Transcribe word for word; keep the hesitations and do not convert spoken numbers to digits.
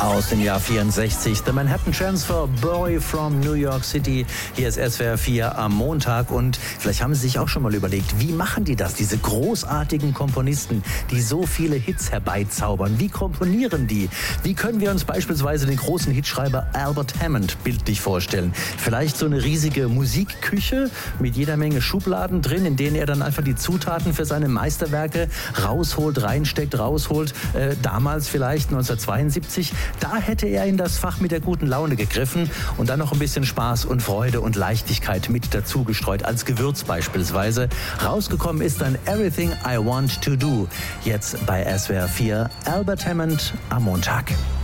Aus dem Jahr vierundsechzig, The Manhattan Transfer, Boy from New York City. Hier ist S W R vier am Montag und vielleicht haben Sie sich auch schon mal überlegt, wie machen die das, diese großartigen Komponisten, die so viele Hits herbeizaubern? Wie komponieren die? Wie können wir uns beispielsweise den großen Hitschreiber Albert Hammond bildlich vorstellen? Vielleicht so eine riesige Musikküche mit jeder Menge Schubladen drin, in denen er dann einfach die Zutaten für seine Meisterwerke rausholt, reinsteckt, rausholt. Äh, damals vielleicht neunzehnhundertzweiundsiebzig. Da hätte er in das Fach mit der guten Laune gegriffen und dann noch ein bisschen Spaß und Freude und Leichtigkeit mit dazu gestreut, als Gewürz beispielsweise. Rausgekommen ist dann Everything I Want to Do. Jetzt bei S W R vier, Albert Hammond am Montag.